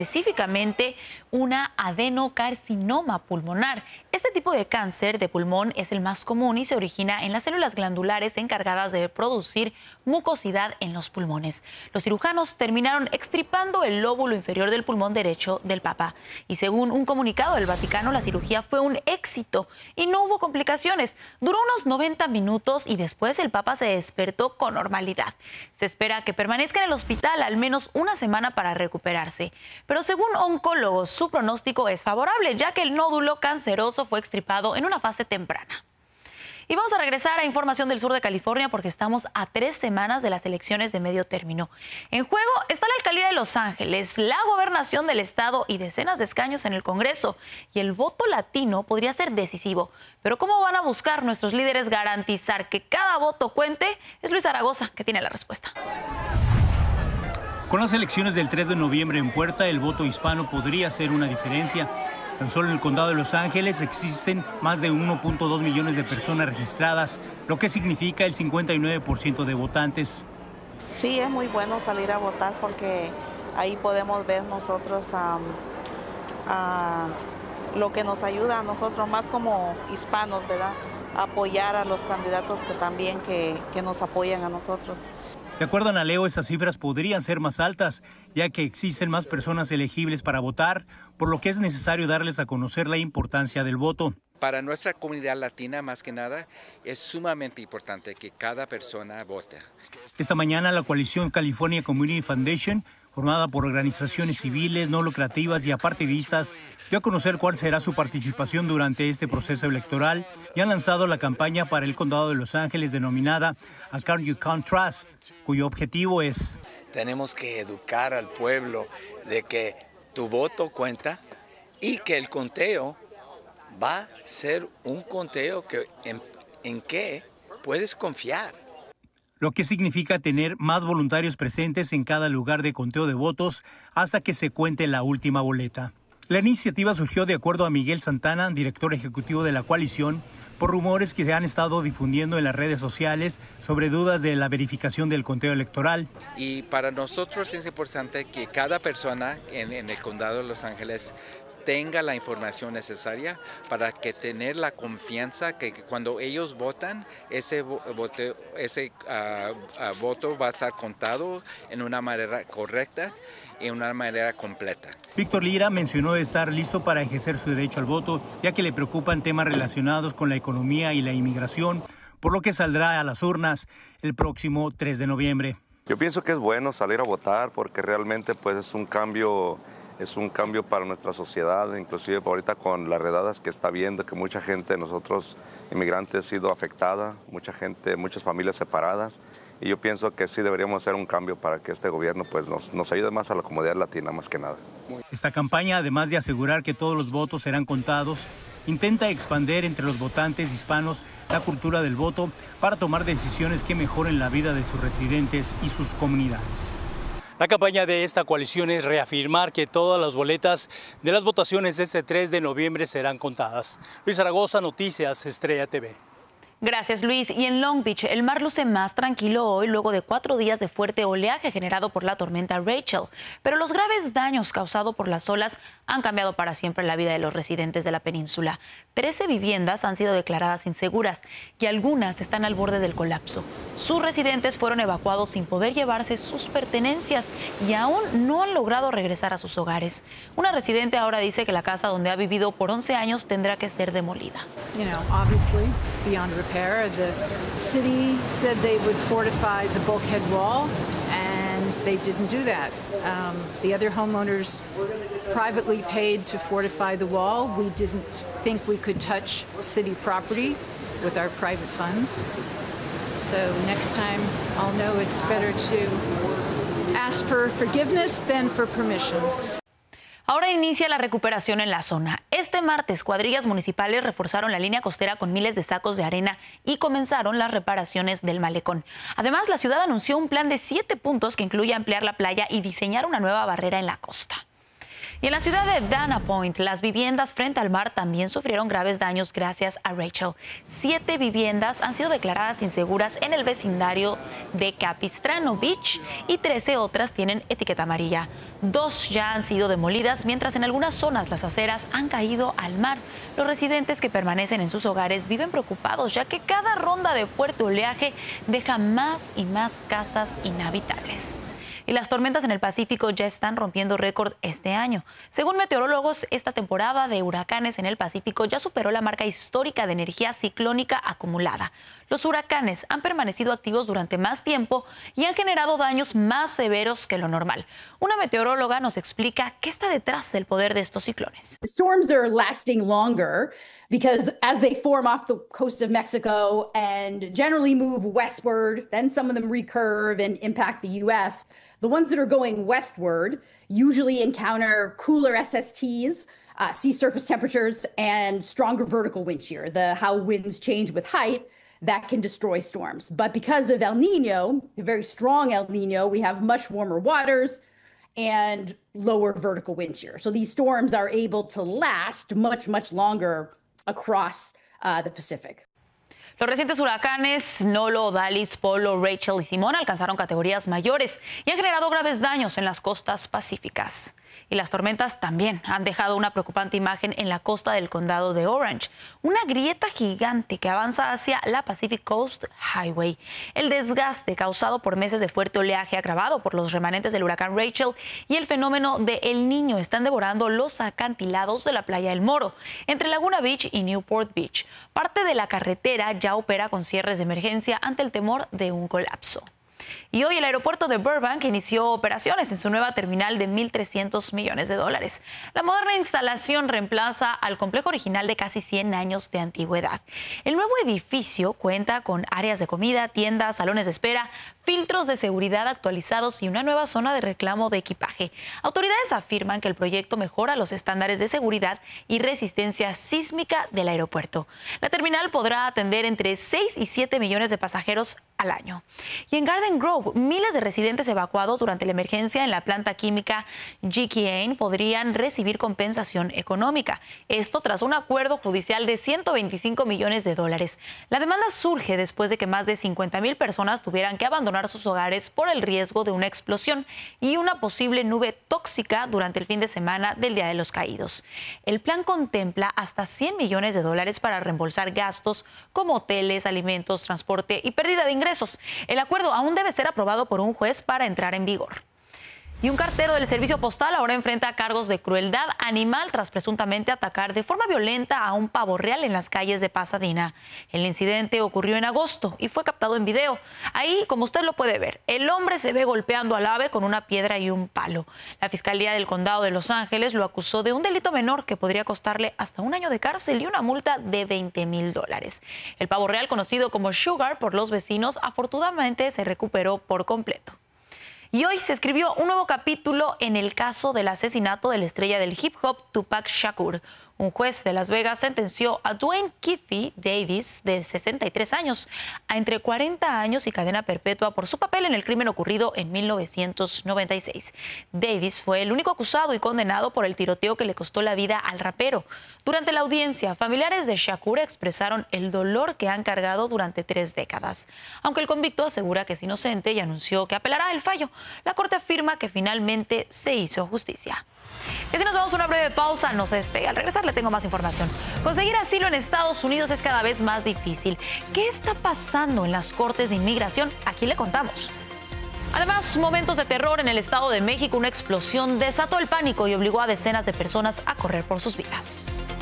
específicamente una adenocarcinoma pulmonar. Este tipo de cáncer de pulmón es el más común y se origina en las células glandulares encargadas de producir mucosidad en los pulmones. Los cirujanos terminaron extirpando el lóbulo inferior del pulmón derecho del Papa. Y según un comunicado del Vaticano, la cirugía fue un éxito y no hubo complicaciones. Duró unos 90 minutos y después el Papa se despertó con normalidad. Se espera que permanezca en el hospital al menos una semana para recuperarse. Pero según oncólogos, su pronóstico es favorable, ya que el nódulo canceroso fue extirpado en una fase temprana. Y vamos a regresar a información del sur de California porque estamos a 3 semanas de las elecciones de medio término. En juego está la alcaldía de Los Ángeles, la gobernación del estado y decenas de escaños en el Congreso. Y el voto latino podría ser decisivo. Pero ¿cómo van a buscar nuestros líderes garantizar que cada voto cuente? Es Luis Zaragoza que tiene la respuesta. Con las elecciones del 3 de noviembre en puerta, el voto hispano podría hacer una diferencia. Tan solo en el condado de Los Ángeles existen más de 1.2 millones de personas registradas, lo que significa el 59% de votantes. Sí, es muy bueno salir a votar porque ahí podemos ver nosotros lo que nos ayuda a nosotros, más como hispanos, ¿verdad? Apoyar a los candidatos que también que nos apoyan a nosotros. De acuerdo a Naleo, esas cifras podrían ser más altas, ya que existen más personas elegibles para votar, por lo que es necesario darles a conocer la importancia del voto. Para nuestra comunidad latina, más que nada, es sumamente importante que cada persona vote. Esta mañana, la coalición California Community Foundation, formada por organizaciones civiles, no lucrativas y apartidistas, dio a conocer cuál será su participación durante este proceso electoral y han lanzado la campaña para el condado de Los Ángeles denominada Account You Can't Trust, cuyo objetivo es: tenemos que educar al pueblo de que tu voto cuenta y que el conteo va a ser un conteo en que puedes confiar. Lo que significa tener más voluntarios presentes en cada lugar de conteo de votos hasta que se cuente la última boleta. La iniciativa surgió de acuerdo a Miguel Santana, director ejecutivo de la coalición, por rumores que se han estado difundiendo en las redes sociales sobre dudas de la verificación del conteo electoral. Y para nosotros es importante que cada persona en el condado de Los Ángeles tenga la información necesaria para que tener la confianza que cuando ellos votan, ese voto va a estar contado en una manera correcta y en una manera completa. Víctor Lira mencionó estar listo para ejercer su derecho al voto, ya que le preocupan temas relacionados con la economía y la inmigración, por lo que saldrá a las urnas el próximo 3 de noviembre. Yo pienso que es bueno salir a votar porque realmente pues es un cambio para nuestra sociedad, inclusive ahorita con las redadas que está viendo, que mucha gente de nosotros inmigrantes ha sido afectada, muchas familias separadas, y yo pienso que sí deberíamos hacer un cambio para que este gobierno pues nos ayude más a la comunidad latina más que nada. Esta campaña, además de asegurar que todos los votos serán contados, intenta expandir entre los votantes hispanos la cultura del voto para tomar decisiones que mejoren la vida de sus residentes y sus comunidades. La campaña de esta coalición es reafirmar que todas las boletas de las votaciones de este 3 de noviembre serán contadas. Luis Zaragoza, Noticias Estrella TV. Gracias, Luis. Y en Long Beach, el mar luce más tranquilo hoy luego de 4 días de fuerte oleaje generado por la tormenta Rachel. Pero los graves daños causados por las olas han cambiado para siempre la vida de los residentes de la península. 13 viviendas han sido declaradas inseguras y algunas están al borde del colapso. Sus residentes fueron evacuados sin poder llevarse sus pertenencias y aún no han logrado regresar a sus hogares. Una residente ahora dice que la casa donde ha vivido por 11 años tendrá que ser demolida. The city said they would fortify the bulkhead wall, and they didn't do that. The other homeowners privately paid to fortify the wall. We didn't think we could touch city property with our private funds. So next time, I'll know it's better to ask for forgiveness than for permission. Ahora inicia la recuperación en la zona. Este martes, cuadrillas municipales reforzaron la línea costera con miles de sacos de arena y comenzaron las reparaciones del malecón. Además, la ciudad anunció un plan de 7 puntos que incluye ampliar la playa y diseñar una nueva barrera en la costa. Y en la ciudad de Dana Point, las viviendas frente al mar también sufrieron graves daños gracias a Rachel. 7 viviendas han sido declaradas inseguras en el vecindario de Capistrano Beach y 13 otras tienen etiqueta amarilla. 2 ya han sido demolidas, mientras en algunas zonas las aceras han caído al mar. Los residentes que permanecen en sus hogares viven preocupados, ya que cada ronda de fuerte oleaje deja más y más casas inhabitables. Y las tormentas en el Pacífico ya están rompiendo récord este año. Según meteorólogos, esta temporada de huracanes en el Pacífico ya superó la marca histórica de energía ciclónica acumulada. Los huracanes han permanecido activos durante más tiempo y han generado daños más severos que lo normal. Una meteoróloga nos explica qué está detrás del poder de estos ciclones. Storms are lasting longer because as they form off the coast of Mexico and generally move westward, then some of them recurve and impact the U.S., the ones that are going westward usually encounter cooler SSTs, sea surface temperatures, and stronger vertical wind shear, how winds change with height. That can destroy storms. But because of El Nino, a very strong El Nino, we have much warmer waters and lower vertical wind shear. So these storms are able to last much, much longer across the Pacific. Los recientes huracanes Nolo, Dalis, Polo, Rachel y Simón alcanzaron categorías mayores y han generado graves daños en las costas pacíficas. Y las tormentas también han dejado una preocupante imagen en la costa del condado de Orange, una grieta gigante que avanza hacia la Pacific Coast Highway. El desgaste causado por meses de fuerte oleaje agravado por los remanentes del huracán Rachel y el fenómeno de El Niño están devorando los acantilados de la playa El Moro, entre Laguna Beach y Newport Beach. Parte de la carretera ya opera con cierres de emergencia ante el temor de un colapso. Y hoy el aeropuerto de Burbank inició operaciones en su nueva terminal de $1.300 millones. La moderna instalación reemplaza al complejo original de casi 100 años de antigüedad. El nuevo edificio cuenta con áreas de comida, tiendas, salones de espera, filtros de seguridad actualizados y una nueva zona de reclamo de equipaje. Autoridades afirman que el proyecto mejora los estándares de seguridad y resistencia sísmica del aeropuerto. La terminal podrá atender entre 6 y 7 millones de pasajeros al año. Y en Garden Grove, miles de residentes evacuados durante la emergencia en la planta química GKN podrían recibir compensación económica. Esto tras un acuerdo judicial de $125 millones. La demanda surge después de que más de 50,000 personas tuvieran que abandonar sus hogares por el riesgo de una explosión y una posible nube tóxica durante el fin de semana del Día de los Caídos. El plan contempla hasta $100 millones para reembolsar gastos como hoteles, alimentos, transporte y pérdida de ingresos. El acuerdo aún debe ser aprobado por un juez para entrar en vigor. Y un cartero del servicio postal ahora enfrenta cargos de crueldad animal tras presuntamente atacar de forma violenta a un pavo real en las calles de Pasadena. El incidente ocurrió en agosto y fue captado en video. Ahí, como usted lo puede ver, el hombre se ve golpeando al ave con una piedra y un palo. La Fiscalía del Condado de Los Ángeles lo acusó de un delito menor que podría costarle hasta 1 año de cárcel y una multa de $20,000. El pavo real, conocido como Sugar por los vecinos, afortunadamente se recuperó por completo. Y hoy se escribió un nuevo capítulo en el caso del asesinato de la estrella del hip hop Tupac Shakur. Un juez de Las Vegas sentenció a Dwayne Keefe Davis, de 63 años, a entre 40 años y cadena perpetua por su papel en el crimen ocurrido en 1996. Davis fue el único acusado y condenado por el tiroteo que le costó la vida al rapero. Durante la audiencia, familiares de Shakur expresaron el dolor que han cargado durante 3 décadas. Aunque el convicto asegura que es inocente y anunció que apelará el fallo, la corte afirma que finalmente se hizo justicia. Y así nos vamos a una breve pausa, no se despegue. Al regresar le tengo más información. Conseguir asilo en Estados Unidos es cada vez más difícil. ¿Qué está pasando en las cortes de inmigración? Aquí le contamos. Además, momentos de terror en el Estado de México. Una explosión desató el pánico y obligó a decenas de personas a correr por sus vidas.